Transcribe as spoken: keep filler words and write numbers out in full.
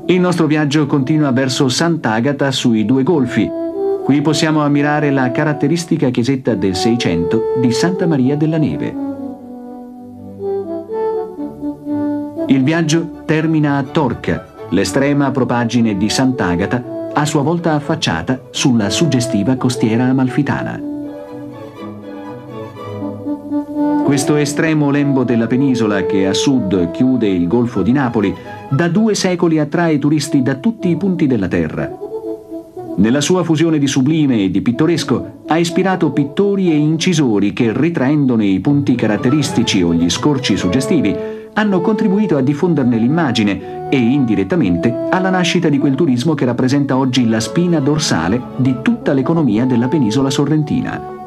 Il nostro viaggio continua verso Sant'Agata sui Due Golfi. Qui possiamo ammirare la caratteristica chiesetta del Seicento di Santa Maria della Neve. Il viaggio termina a Torca, l'estrema propaggine di Sant'Agata, a sua volta affacciata sulla suggestiva costiera amalfitana. Questo estremo lembo della penisola, che a sud chiude il Golfo di Napoli, da due secoli attrae turisti da tutti i punti della terra. Nella sua fusione di sublime e di pittoresco ha ispirato pittori e incisori che, ritraendone i punti caratteristici o gli scorci suggestivi, hanno contribuito a diffonderne l'immagine e indirettamente alla nascita di quel turismo che rappresenta oggi la spina dorsale di tutta l'economia della penisola sorrentina.